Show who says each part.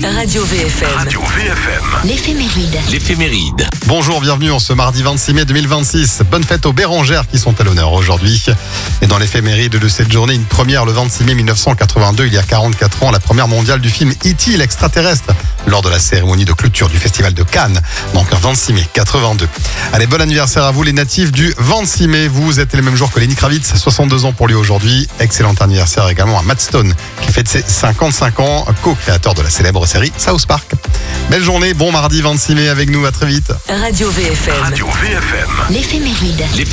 Speaker 1: Radio VFM.
Speaker 2: Radio VFM.
Speaker 3: L'éphéméride.
Speaker 4: Bonjour, bienvenue en ce mardi 26 mai 2026. Bonne fête aux Bérengères qui sont à l'honneur aujourd'hui. Et dans l'éphéméride de cette journée, une première le 26 mai 1982, il y a 44 ans, la première mondiale du film E.T. l'extraterrestre, lors de la cérémonie de clôture du festival de Cannes, donc 26 mai 82. Allez, bon anniversaire à vous les natifs du 26 mai. Vous êtes les mêmes jours que Lenny Kravitz, 62 ans pour lui aujourd'hui. Excellent anniversaire également à Matt Stone, qui fête ses 55 ans, co-créateur de la célèbre série South Park. Belle journée, bon mardi 26 mai avec nous, à très vite.
Speaker 1: Radio VFM.
Speaker 2: Radio VFM.
Speaker 1: L'éphéméride.